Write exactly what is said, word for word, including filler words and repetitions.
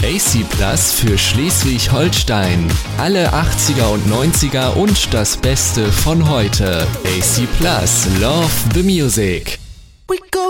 A C Plus für Schleswig-Holstein. Alle achtziger und neunziger und das Beste von heute. A C Plus, love the music. We go